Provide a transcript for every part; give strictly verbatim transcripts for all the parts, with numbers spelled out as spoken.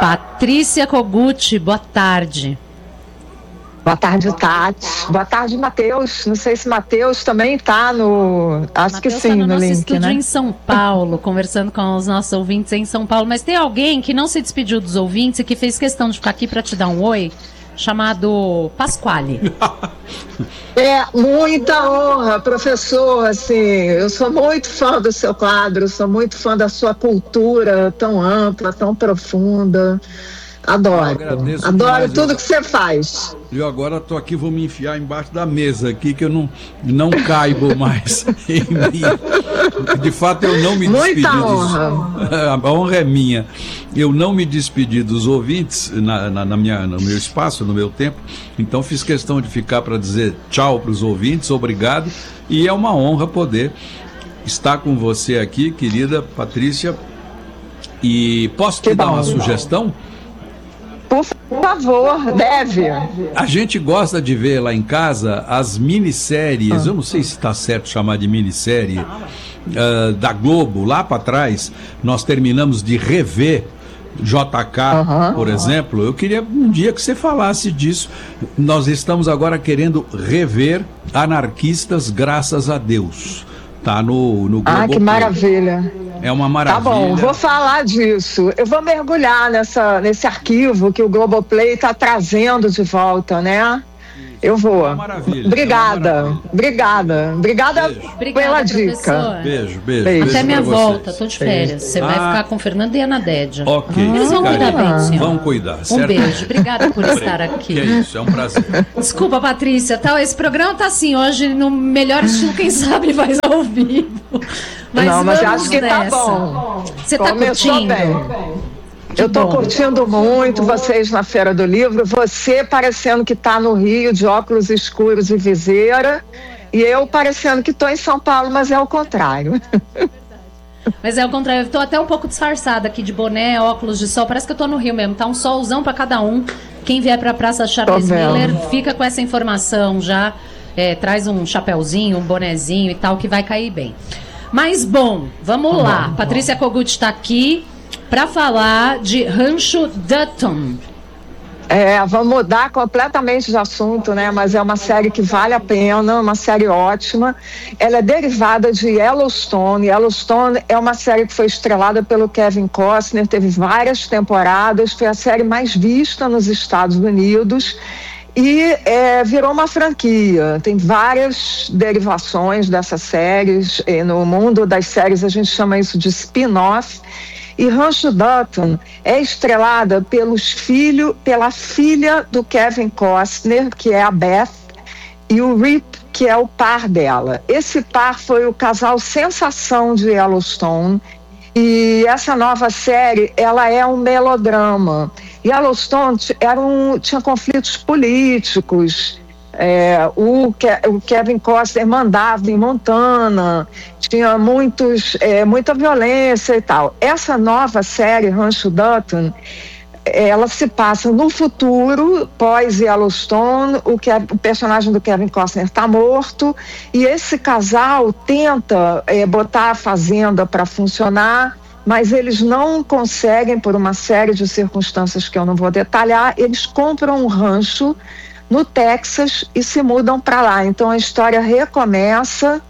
Patrícia Kogut, boa tarde. Boa tarde, Tati. Boa tarde, Matheus. Não sei se Matheus também está no... Acho Mateus que sim, tá no, no nosso link, estúdio, né? em São Paulo, conversando com os nossos ouvintes em São Paulo. Mas tem alguém que não se despediu dos ouvintes e que fez questão de ficar aqui para te dar um oi, chamado Pasquale. É, muita honra, professor. Assim, eu sou muito fã do seu quadro, sou muito fã da sua cultura tão ampla, tão profunda. Adoro, adoro tudo que você faz. Eu agora estou aqui, vou me enfiar embaixo da mesa aqui, que eu não, não caibo mais em mim. De fato, eu não me despedi. Muita dos... honra. A honra é minha. Eu não me despedi dos ouvintes na, na, na minha, no meu espaço, no meu tempo. Então fiz questão de ficar para dizer tchau para os ouvintes, obrigado. E é uma honra poder estar com você aqui, querida Patrícia. E posso te dar uma sugestão? Por favor, deve. A gente gosta de ver lá em casa as minisséries, eu não sei se está certo chamar de minissérie, uh, da Globo, lá para trás, nós terminamos de rever J K, uhum, por exemplo. Eu queria um dia que você falasse disso. Nós estamos agora querendo rever Anarquistas, graças a Deus. Tá no, no Globo. Ah, que maravilha. É uma maravilha. Tá bom, vou falar disso. Eu vou mergulhar nessa, nesse arquivo que o Globoplay está trazendo de volta, né? Eu vou. É maravilha. Obrigada, é maravilha. obrigada. Obrigada beijo. Pela Obrigada, dica. Professor. Beijo, beijo. beijo. Até beijo minha volta, vocês. tô de férias. Você ah. vai ficar com o Fernando e a Nadédia. Ok. Eles vão cuidar bem, senhor. Vão cuidar, Um certo? beijo. Obrigada por estar aqui. Que é isso, é um prazer. Desculpa, Patrícia. Tá, esse programa tá assim hoje no melhor estilo, quem sabe, mais ao vivo. Mas não, mas acho que nessa. tá bom. Você tá Começou curtindo? Bem. Eu estou curtindo muito vocês na Feira do Livro, você parecendo que está no Rio de óculos escuros e viseira, e eu parecendo que estou em São Paulo, mas é o contrário. Mas é o contrário, eu estou até um pouco disfarçada aqui de boné, óculos de sol, parece que eu estou no Rio mesmo, tá um solzão para cada um. Quem vier para a Praça Charles Miller fica com essa informação já, é, traz um chapéuzinho, um bonezinho e tal, que vai cair bem. Mas bom, vamos tá lá, bom, Patrícia Kogut está aqui para falar de Rancho Dutton. É, vamos mudar completamente de assunto, né? Mas é uma série que vale a pena, uma série ótima. Ela é derivada de Yellowstone. Yellowstone é uma série que foi estrelada pelo Kevin Costner, teve várias temporadas, foi a série mais vista nos Estados Unidos e é, virou uma franquia. Tem várias derivações dessas séries. E no mundo das séries a gente chama isso de spin-off. E Rancho Dutton é estrelada pelos filhos, pela filha do Kevin Costner, que é a Beth, e o Rip, que é o par dela. Esse par foi o casal sensação de Yellowstone. E essa nova série, ela é um melodrama. Yellowstone era um, tinha conflitos políticos. É, o, Ke- o Kevin Costner mandava em Montana, tinha muitos, é, muita violência e tal. Essa nova série, Rancho Dutton, ela se passa no futuro, pós-Yellowstone. O, Ke- o personagem do Kevin Costner está morto e esse casal tenta é, botar a fazenda para funcionar, mas eles não conseguem por uma série de circunstâncias que eu não vou detalhar. Eles compram um rancho no Texas e se mudam para lá. Então a história recomeça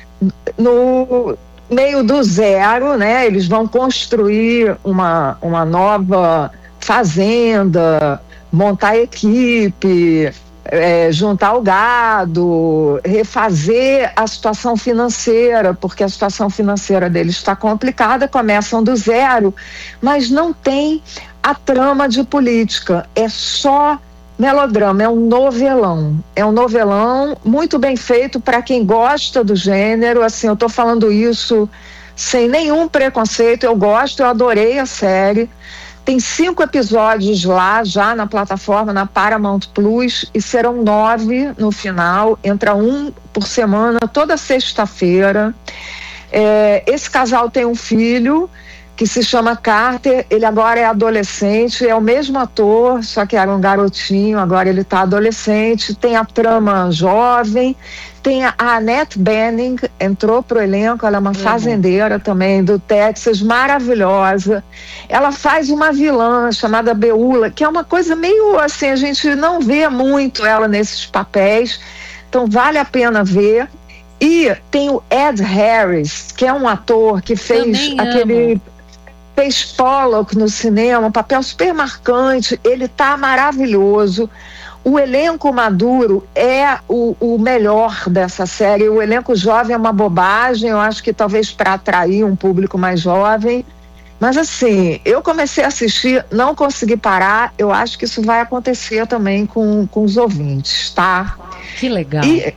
no meio do zero, né? Eles vão construir uma, uma nova fazenda, montar equipe, é, juntar o gado, refazer a situação financeira, porque a situação financeira deles está complicada, começam do zero, mas não tem a trama de política, é só melodrama, é um novelão, é um novelão muito bem feito para quem gosta do gênero. Assim, eu estou falando isso sem nenhum preconceito, eu gosto, eu adorei a série. Tem cinco episódios lá, já na plataforma, na Paramount Plus, e serão nove no final, entra um por semana, toda sexta-feira. É, esse casal tem um filho, que se chama Carter. Ele agora é adolescente, é o mesmo ator, só que era um garotinho, agora ele está adolescente. Tem a trama jovem, tem a Annette Bening, entrou pro elenco, ela é uma uhum. fazendeira também do Texas, maravilhosa. Ela faz uma vilã chamada Beula, que é uma coisa meio assim, a gente não vê muito ela nesses papéis, então vale a pena ver. E tem o Ed Harris, que é um ator que fez aquele... Amo. Fez Pollock no cinema, um papel super marcante, ele tá maravilhoso. O elenco maduro é o, o melhor dessa série. O elenco jovem é uma bobagem, eu acho que talvez para atrair um público mais jovem. Mas assim, eu comecei a assistir, não consegui parar, eu acho que isso vai acontecer também com, com os ouvintes, tá? Que legal. E,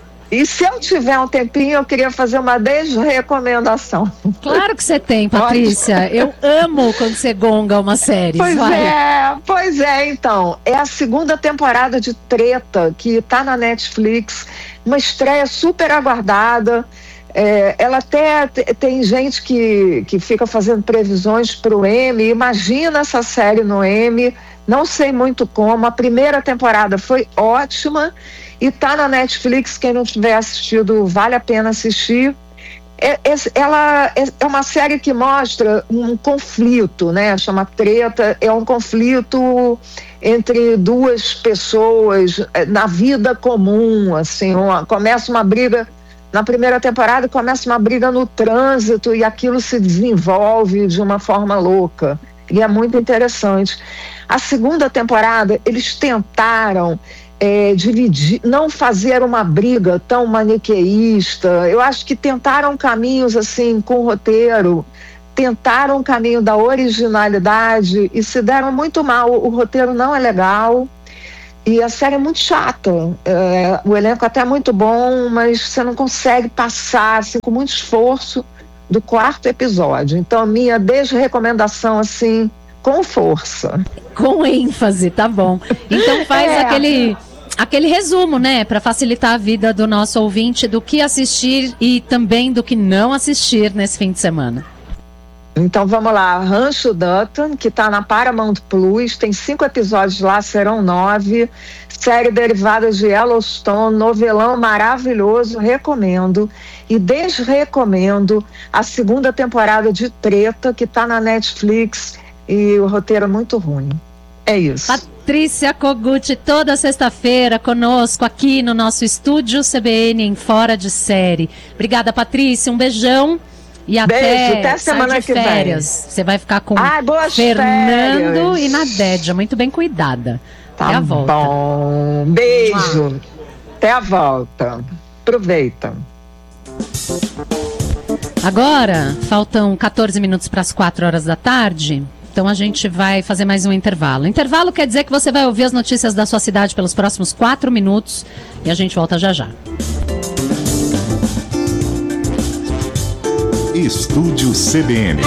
E se eu tiver um tempinho, eu queria fazer uma desrecomendação. Claro que você tem, Patrícia. Pode? Eu amo quando você gonga uma série. Pois vai. é, pois é, então. É a segunda temporada de Treta, que tá na Netflix. Uma estreia super aguardada. É, ela até tem gente que, que fica fazendo previsões para o Emmy. Imagina essa série no Emmy. Não sei muito como. A primeira temporada foi ótima. E tá na Netflix, quem não tiver assistido, vale a pena assistir. É, é, ela é, é uma série que mostra um conflito, né? Chama Treta, é um conflito entre duas pessoas na vida comum, assim. Uma, começa uma briga, na primeira temporada começa uma briga no trânsito e aquilo se desenvolve de uma forma louca. E é muito interessante. A segunda temporada, eles tentaram... É, dividir, não fazer uma briga tão maniqueísta. Eu acho que tentaram caminhos assim com o roteiro, tentaram um caminho da originalidade e se deram muito mal. O, o roteiro não é legal e a série é muito chata. É, o elenco até é muito bom, mas você não consegue passar assim, com muito esforço do quarto episódio. Então, minha desrecomendação assim, com força. Com ênfase, tá bom. Então faz é. aquele... Aquele resumo, né, para facilitar a vida do nosso ouvinte do que assistir e também do que não assistir nesse fim de semana. Então vamos lá, Rancho Dutton, que está na Paramount Plus, tem cinco episódios lá, serão nove, série derivada de Yellowstone, novelão maravilhoso, recomendo. E desrecomendo a segunda temporada de Treta, que está na Netflix, e o roteiro é muito ruim. É isso. Patrícia Kogut, toda sexta-feira conosco aqui no nosso estúdio C B N em Fora de Série. Obrigada, Patrícia, um beijão e Beijo, até, até semana que férias. Vem. Você vai ficar com Ai, boas Fernando férias. E Nadédia, muito bem cuidada. Tá até a volta. Bom, beijo. Ah. Até a volta. Aproveita. Agora, faltam catorze minutos para as quatro horas da tarde. Então a gente vai fazer mais um intervalo. Intervalo quer dizer que você vai ouvir as notícias da sua cidade pelos próximos quatro minutos e a gente volta já já. Estúdio C B N.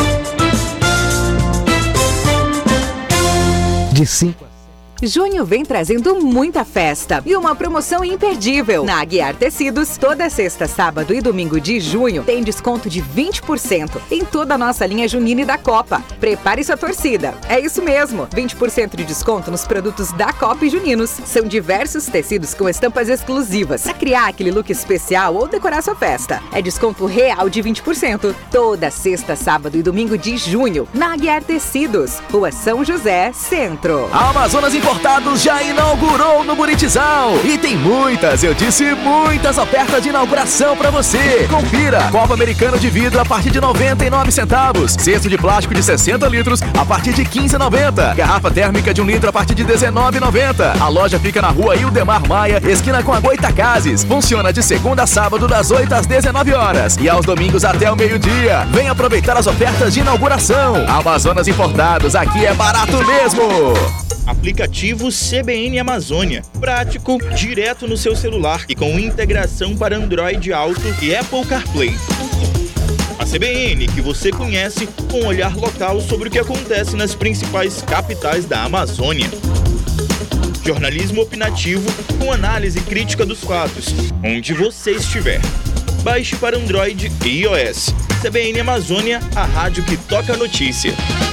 De cinco. Junho vem trazendo muita festa e uma promoção imperdível. Na Aguiar Tecidos, toda sexta, sábado e domingo de junho tem desconto de vinte por cento em toda a nossa linha junina e da Copa. Prepare sua torcida. É isso mesmo, vinte por cento de desconto nos produtos da Copa e juninos. São diversos tecidos com estampas exclusivas para criar aquele look especial ou decorar sua festa. É desconto real de vinte por cento toda sexta, sábado e domingo de junho na Aguiar Tecidos, Rua São José, Centro. A Amazonas Importados já inaugurou no Buritizal e tem muitas, eu disse muitas ofertas de inauguração para você. Confira, copo americano de vidro a partir de noventa e nove centavos, cesto de plástico de sessenta litros a partir de quinze reais e noventa centavos, garrafa térmica de um litro a partir de dezenove reais e noventa centavos. A loja fica na rua Ildemar Maia, esquina com a Goitacazes. Funciona de segunda a sábado das oito às dezenove horas e aos domingos até o meio-dia. Vem aproveitar as ofertas de inauguração. Amazonas Importados, aqui é barato mesmo. Aplicativo C B N Amazônia. Prático, direto no seu celular e com integração para Android Auto e Apple CarPlay. A C B N que você conhece com um olhar local sobre o que acontece nas principais capitais da Amazônia. Jornalismo opinativo com análise crítica dos fatos, onde você estiver. Baixe para Android e iOS. C B N Amazônia, a rádio que toca a notícia.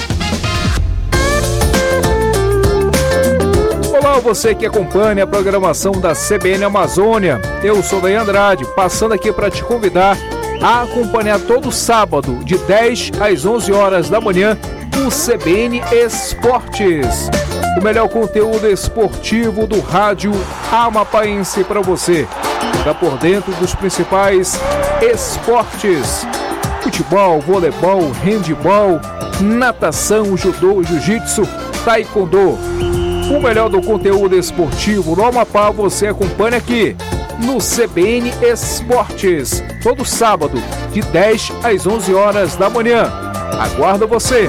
Olá, você que acompanha a programação da C B N Amazônia. Eu sou Daí Andrade, passando aqui para te convidar a acompanhar todo sábado, de dez às onze horas da manhã, o C B N Esportes. O melhor conteúdo esportivo do rádio amapaense para você. Fica por dentro dos principais esportes: futebol, voleibol, handebol, natação, judô, jiu-jitsu, taekwondo. O melhor do conteúdo esportivo no Amapá você acompanha aqui no C B N Esportes, todo sábado, de dez às onze horas da manhã. Aguardo você!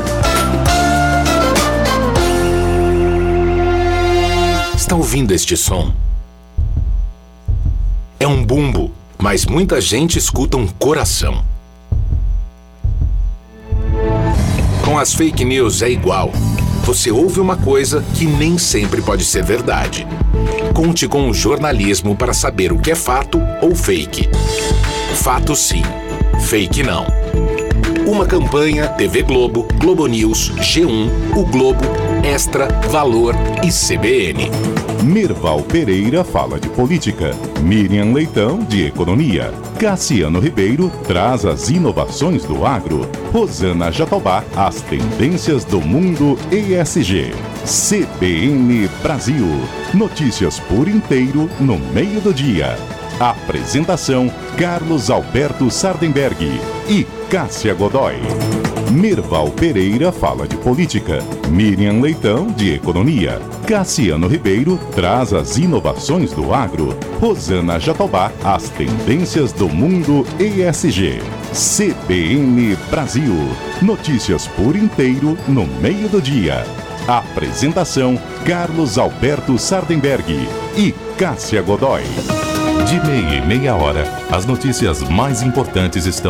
Está ouvindo este som? É um bumbo, mas muita gente escuta um coração. Com as fake news é igual. Você ouve uma coisa que nem sempre pode ser verdade. Conte com o jornalismo para saber o que é fato ou fake. Fato sim, fake não. Uma campanha T V Globo, Globo News, G um, O Globo, Extra, Valor e C B N. Mirval Pereira fala de política, Miriam Leitão de economia, Cassiano Ribeiro traz as inovações do agro, Rosana Jatobá as tendências do mundo E S G. C B N Brasil, notícias por inteiro no meio do dia. Apresentação Carlos Alberto Sardenberg e Cássia Godoy. Mirval Pereira fala de política, Miriam Leitão de economia, Cassiano Ribeiro traz as inovações do agro, Rosana Jatobá as tendências do mundo E S G. C B N Brasil, notícias por inteiro no meio do dia. Apresentação Carlos Alberto Sardenberg e Cássia Godoy. De meia e meia hora, as notícias mais importantes estão